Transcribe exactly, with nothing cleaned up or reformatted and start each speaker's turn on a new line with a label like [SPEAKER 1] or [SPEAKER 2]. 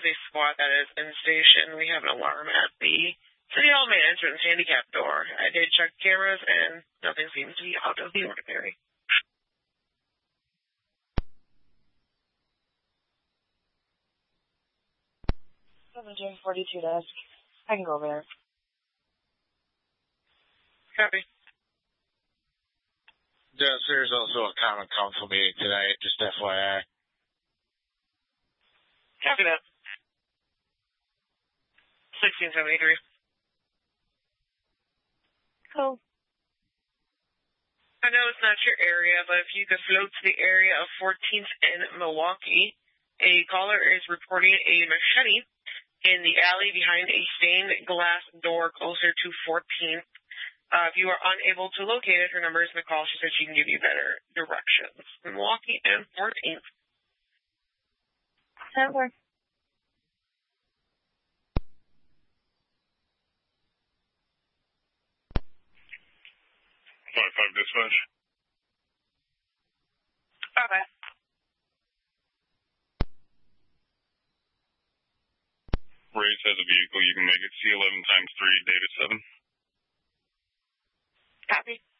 [SPEAKER 1] is a squad that is in station. We have an alarm at the City Hall main entrance handicap door. I did check cameras, and nothing seems to be out of the ordinary.
[SPEAKER 2] seventeen forty-two desk. I can go over there.
[SPEAKER 1] Copy.
[SPEAKER 3] Yes, there's also a common council meeting tonight, just F Y I.
[SPEAKER 1] Copy that. sixteen seventy-three.
[SPEAKER 2] Cool.
[SPEAKER 1] I know it's not your area, but if you could float to the area of fourteenth and Milwaukee, a caller is reporting a machete in the alley behind a stained glass door closer to fourteenth. Uh, if you are unable to locate it, her number is in the call. She said she can give you better directions. Milwaukee and fourteenth.
[SPEAKER 2] Over.
[SPEAKER 4] five five dispatch.
[SPEAKER 1] Okay.
[SPEAKER 4] Race has a vehicle. You can make it C eleven times three, Davis seven.
[SPEAKER 1] Copy.